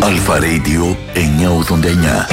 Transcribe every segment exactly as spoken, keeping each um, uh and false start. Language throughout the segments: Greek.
Αλφα Radio εννιακόσια ογδόντα εννιά.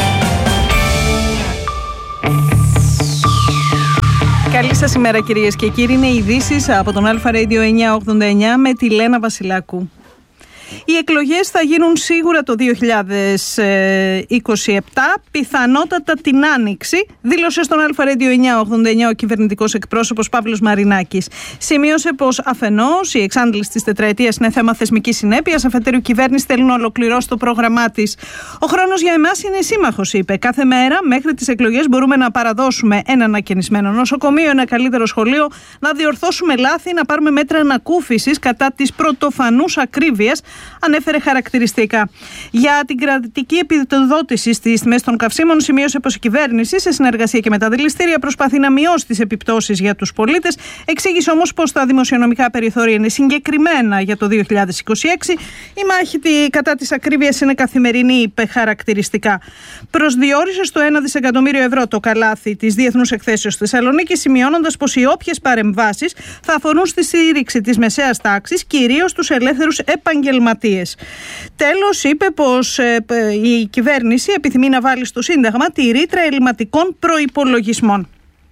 Καλή σας ημέρα κυρίες και κύριοι, είναι οι ειδήσεις από τον Αλφα Radio εννιακόσια ογδόντα εννιά με τη Λένα Βασιλάκου. Οι εκλογές θα γίνουν σίγουρα το δύο χιλιάδες είκοσι επτά, πιθανότατα την Άνοιξη, δήλωσε στον Αλφα Radio εννιακόσια ογδόντα εννιά ο κυβερνητικός εκπρόσωπος Παύλος Μαρινάκης. Σημείωσε πως αφενός η εξάντληση της τετραετίας είναι θέμα θεσμικής συνέπειας, αφετέρου η κυβέρνηση θέλει να ολοκληρώσει το πρόγραμμά της. Ο χρόνος για εμάς είναι σύμμαχος, είπε. Κάθε μέρα μέχρι τις εκλογές μπορούμε να παραδώσουμε ένα ανακαινισμένο νοσοκομείο, ένα καλύτερο σχολείο, να διορθώσουμε λάθη, να πάρουμε μέτρα ανακούφισης κατά της πρωτοφανούς ακρίβειας, ανέφερε χαρακτηριστικά. Για την κρατική επιδότηση στις τιμές των καυσίμων, σημείωσε πως η κυβέρνηση, σε συνεργασία και με τα δηληστήρια, προσπαθεί να μειώσει τις επιπτώσεις για τους πολίτες. Εξήγησε όμως πως τα δημοσιονομικά περιθώρια είναι συγκεκριμένα για το δύο χιλιάδες είκοσι έξι. Η μάχη κατά της ακρίβειας είναι καθημερινή, είπε χαρακτηριστικά. Προσδιορίσε στο ένα δισεκατομμύριο ευρώ το καλάθι της Διεθνούς Εκθέσεως Θεσσαλονίκη, σημειώνοντας πως οι όποιες παρεμβάσεις θα αφορούν στη στήριξη της μεσαίας τάξης, κυρίως τους ελεύθερους επαγγελματίες. Τέλος, είπε πως ε, η κυβέρνηση επιθυμεί να βάλει στο Σύνταγμα τη ρήτρα ελλειμματικών προϋπολογισμών.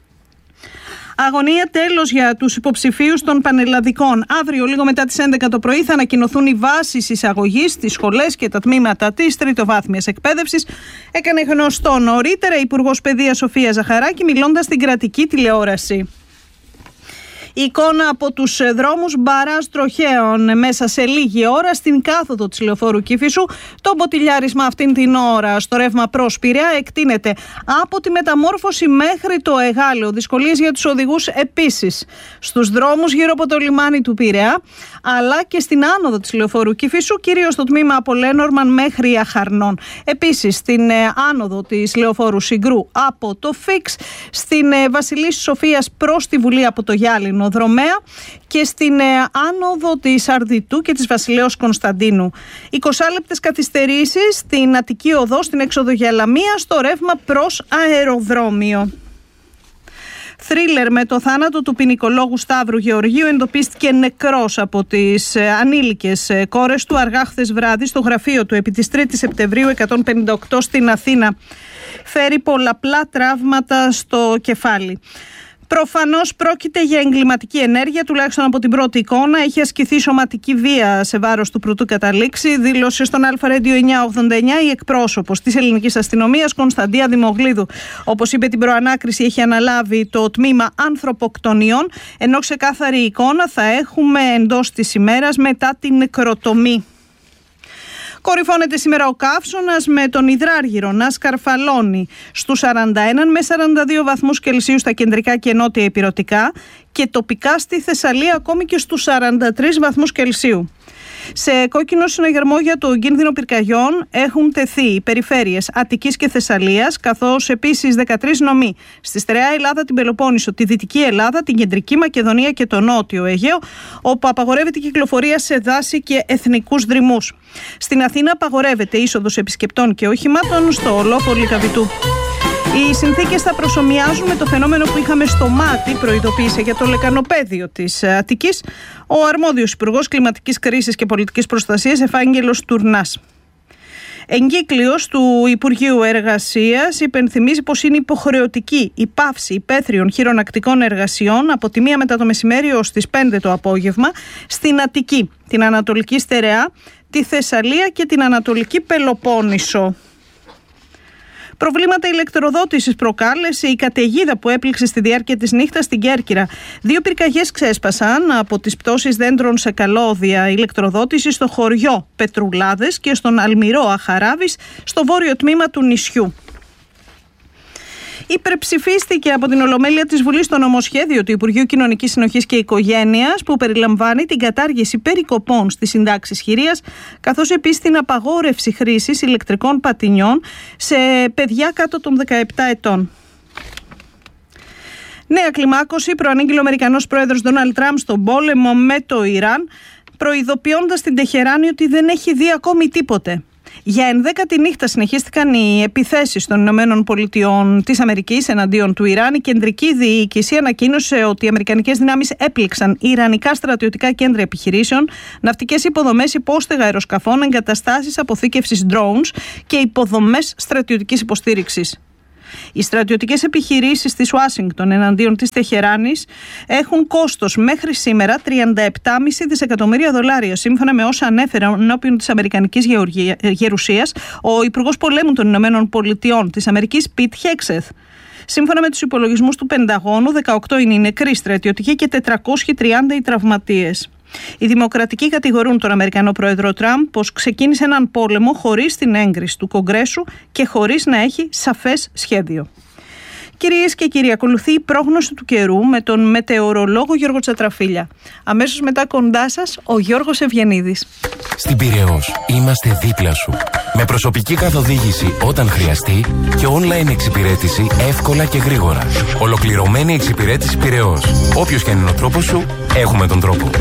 Αγωνία τέλος για τους υποψηφίους των πανελλαδικών. Αύριο, λίγο μετά τις έντεκα το πρωί, θα ανακοινωθούν οι βάσεις εισαγωγής στις σχολές και τα τμήματα της τριτοβάθμιας εκπαίδευσης. Έκανε γνωστό νωρίτερα η Υπουργός Παιδείας Σοφία Ζαχαράκη, μιλώντας στην κρατική τηλεόραση. Η εικόνα από τους δρόμους μπαράς τροχαίων μέσα σε λίγη ώρα στην κάθοδο της λεωφόρου Κήφισου. Το μποτιλιάρισμα αυτήν την ώρα στο ρεύμα προς Πειραιά εκτείνεται από τη Μεταμόρφωση μέχρι το Εγάλεο. Δυσκολίες για τους οδηγούς επίσης στους δρόμους γύρω από το λιμάνι του Πειραιά, αλλά και στην άνοδο της λεωφόρου Κήφισου, κυρίως στο τμήμα από Λένορμαν μέχρι Αχαρνών. Επίσης στην άνοδο της λεωφόρου Συγκρού από το Φίξ, στην Βασιλής Σοφίας προς τη Βουλή από το Γιάλινο Δρομέα και στην άνοδο της Αρδιτού και της Βασιλέως Κωνσταντίνου. είκοσι λεπτές καθυστερήσεις στην Αττική Οδό, στην έξοδο για Λαμία, στο ρεύμα προς αεροδρόμιο. Θρίλερ με το θάνατο του ποινικολόγου Σταύρου Γεωργίου. Εντοπίστηκε νεκρός από τις ανήλικες κόρες του αργά χθες βράδυ στο γραφείο του επί της τρίτης Σεπτεμβρίου εκατόν πενήντα οκτώ στην Αθήνα. Φέρει πολλαπλά τραύματα στο κεφάλι. Προφανώς πρόκειται για εγκληματική ενέργεια, τουλάχιστον από την πρώτη εικόνα. Έχει ασκηθεί σωματική βία σε βάρος του πρωτού καταλήξει, δήλωσε στον Αλφα Radio εννιακόσια ογδόντα εννιά η εκπρόσωπος της ελληνικής αστυνομίας Κωνσταντία Δημογλίδου. Όπως είπε, την προανάκριση έχει αναλάβει το τμήμα ανθρωποκτονιών, ενώ ξεκάθαρη εικόνα θα έχουμε εντός της ημέρας μετά την νεκροτομή. Κορυφώνεται σήμερα ο καύσωνας με τον Ιδράργυρο να σκαρφαλώνει στους σαράντα ένα με σαράντα δύο βαθμούς Κελσίου στα κεντρικά και νότια ηπειρωτικά και τοπικά στη Θεσσαλία ακόμη και στους σαράντα τρεις βαθμούς Κελσίου. Σε κόκκινο συναγερμό για το κίνδυνο πυρκαγιών έχουν τεθεί οι περιφέρειες Αττικής και Θεσσαλίας, καθώς επίσης δεκατρείς νομοί στη Στερεά Ελλάδα, την Πελοπόννησο, τη Δυτική Ελλάδα, την Κεντρική Μακεδονία και το Νότιο Αιγαίο, όπου απαγορεύεται η κυκλοφορία σε δάση και εθνικούς δρυμούς. Στην Αθήνα απαγορεύεται είσοδος επισκεπτών και οχημάτων στο Ολόφο Λυκαβητού. Οι συνθήκες θα προσομοιάζουν με το φαινόμενο που είχαμε στο Μάτι, προειδοποίησε για το λεκανοπέδιο της Αττικής ο αρμόδιος Υπουργός Κλιματικής Κρίσης και Πολιτικής Προστασίας Ευάγγελος Τουρνάς. Εγκύκλειος του Υπουργείου Εργασίας υπενθυμίζει πως είναι υποχρεωτική η πάυση υπαίθριων χειρονακτικών εργασιών από τη μία μετά το μεσημέρι ως τις πέντε το απόγευμα στην Αττική, την Ανατολική Στερεά, τη Θεσσαλία και την Ανατολική Πελοπόννησο. Προβλήματα ηλεκτροδότησης προκάλεσε η καταιγίδα που έπληξε στη διάρκεια της νύχτας στην Κέρκυρα. Δύο πυρκαγιές ξέσπασαν από τις πτώσεις δέντρων σε καλώδια ηλεκτροδότησης στο χωριό Πετρουλάδες και στον Αλμυρό Αχαράβης στο βόρειο τμήμα του νησιού. Υπερψηφίστηκε από την Ολομέλεια της Βουλής το νομοσχέδιο του Υπουργείου Κοινωνικής Συνοχής και Οικογένειας που περιλαμβάνει την κατάργηση περικοπών στις συντάξεις χειρίας, καθώς επίσης την απαγόρευση χρήσης ηλεκτρικών πατινιών σε παιδιά κάτω των δεκαεπτά ετών. Νέα κλιμάκωση προανήγγειλε ο Αμερικανός πρόεδρος Ντόναλντ Τραμπ στον πόλεμο με το Ιράν, προειδοποιώντας την Τεχεράνη ότι δεν έχει δει ακόμη τίποτε. Για ενδέκατη νύχτα συνεχίστηκαν οι επιθέσεις των Ηνωμένων Πολιτειών της Αμερικής εναντίον του Ιράν. Η κεντρική διοίκηση ανακοίνωσε ότι οι αμερικανικές δυνάμεις έπληξαν ιρανικά στρατιωτικά κέντρα επιχειρήσεων, ναυτικές υποδομές, υπόστεγα αεροσκαφών, εγκαταστάσεις αποθήκευσης drones και υποδομές στρατιωτικής υποστήριξης. Οι στρατιωτικές επιχειρήσεις της Ουάσιγκτον εναντίον της Τεχεράνης έχουν κόστος μέχρι σήμερα τριάντα επτά κόμμα πέντε δισεκατομμύρια δολάρια, σύμφωνα με όσα ανέφερε ενώπιον της Αμερικανικής Γερουσίας ο Υπουργός Πολέμου των Ηνωμένων Πολιτειών της Αμερικής, Πιτ Χέξεθ. Σύμφωνα με τους υπολογισμούς του Πενταγώνου, δεκαοκτώ είναι οι νεκροί στρατιωτικοί και τετρακόσιοι τριάντα οι τραυματίες. Οι δημοκρατικοί κατηγορούν τον Αμερικανό πρόεδρο Τραμπ πως ξεκίνησε έναν πόλεμο χωρίς την έγκριση του Κογκρέσου και χωρίς να έχει σαφές σχέδιο. Κυρίες και κύριοι, ακολουθεί η πρόγνωση του καιρού με τον μετεωρολόγο Γιώργο Τσατραφίλια. Αμέσως μετά κοντά σας ο Γιώργος Ευγενίδης. Στην Πειραιώς είμαστε δίπλα σου. Με προσωπική καθοδήγηση όταν χρειαστεί και online εξυπηρέτηση εύκολα και γρήγορα. Ολοκληρωμένη εξυπηρέτηση Πειραιώς. Όποιος και αν είναι ο τρόπος σου, έχουμε τον τρόπο.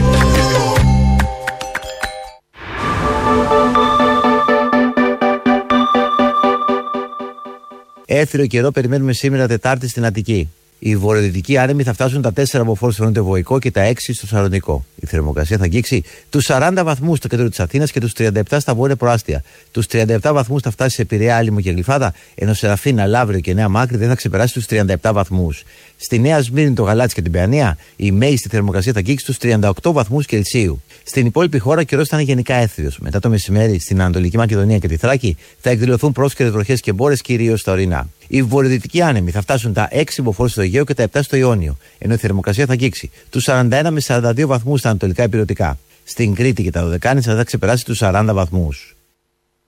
Έθριο καιρό περιμένουμε σήμερα Τετάρτη στην Αττική. Οι βορειοδυτικοί άνεμοι θα φτάσουν τα τέσσερα μποφόρ στο νοτιοβοϊκό και τα έξι στο σαρονικό. Η θερμοκρασία θα αγγίξει τους σαράντα βαθμούς στο κέντρο της Αθήνας και τους τριάντα επτά στα βόρεια προάστια. Τους τριάντα επτά βαθμούς θα φτάσει σε Πειραιά, Άλυμο και Γλυφάδα, ενώ Σεραφίνα, Λαύριο και Νέα Μάκρη δεν θα ξεπεράσει τους τριάντα επτά βαθμούς. Στη Νέα Σμύρνη, το Γαλάτσι και την Παιανία, η μέγιστη θερμοκρασία θα αγγίξει τους τριάντα οκτώ βαθμούς Κελσίου. Στην υπόλοιπη χώρα ο καιρός θα είναι γενικά έθριος. Μετά το μεσημέρι στην Ανατολική Μακεδονία και τη Θράκη θα εκδηλωθούν πρόσκαιρες βροχές και μπόρες, κυρίως στα ορεινά. Οι βορειοδυτικοί άνεμοι θα φτάσουν τα έξι μποφόρ στο Αιγαίο και τα επτά στο Ιόνιο, ενώ η θερμοκρασία θα αγγίξει τους σαράντα ένα με σαράντα δύο βαθμούς στα ανατολικά ηπειρωτικά. Στην Κρήτη και τα Δωδεκάνησα θα ξεπεράσει τους σαράντα βαθμούς.